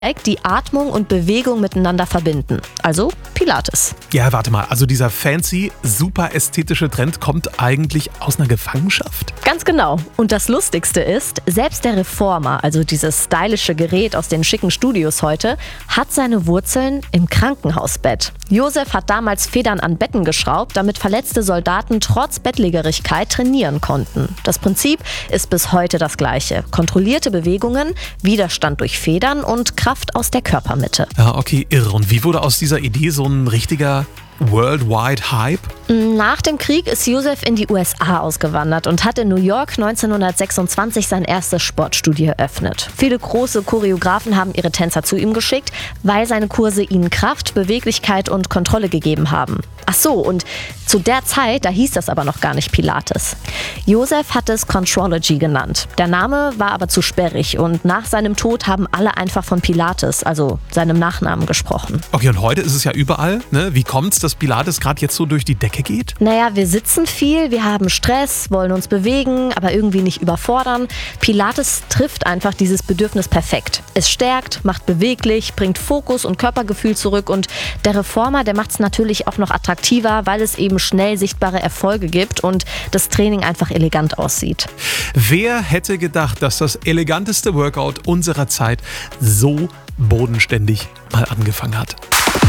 die Atmung und Bewegung miteinander verbinden. Also Pilates. Ja, warte mal, also dieser fancy, super ästhetische Trend kommt eigentlich aus einer Gefangenschaft? Ganz genau. Und das Lustigste ist, selbst der Reformer, also dieses stylische Gerät aus den schicken Studios heute, hat seine Wurzeln im Krankenhausbett. Josef hat damals Federn an Betten geschraubt, damit verletzte Soldaten trotz Bettlägerigkeit trainieren konnten. Das Prinzip ist bis heute das gleiche. Kontrollierte Bewegungen, Widerstand durch Federn und Kraft aus der Körpermitte. Ja, okay, irre. Und wie wurde aus dieser Idee so ein richtiger worldwide Hype? Nach dem Krieg ist Josef in die USA ausgewandert und hat in New York 1926 sein erstes Sportstudio eröffnet. Viele große Choreografen haben ihre Tänzer zu ihm geschickt, weil seine Kurse ihnen Kraft, Beweglichkeit und Kontrolle gegeben haben. Ach so, und zu der Zeit, da hieß das aber noch gar nicht Pilates. Josef hat es Contrology genannt. Der Name war aber zu sperrig und nach seinem Tod haben alle einfach von Pilates, also seinem Nachnamen, gesprochen. Okay, und heute ist es ja überall, ne? Wie kommt's, dass Pilates gerade jetzt so durch die Decke geht? Naja, wir sitzen viel, wir haben Stress, wollen uns bewegen, aber irgendwie nicht überfordern. Pilates trifft einfach dieses Bedürfnis perfekt. Es stärkt, macht beweglich, bringt Fokus und Körpergefühl zurück und der Reformer, der macht es natürlich auch noch attraktiver, weil es eben schnell sichtbare Erfolge gibt und das Training einfach elegant aussieht. Wer hätte gedacht, dass das eleganteste Workout unserer Zeit so bodenständig mal angefangen hat?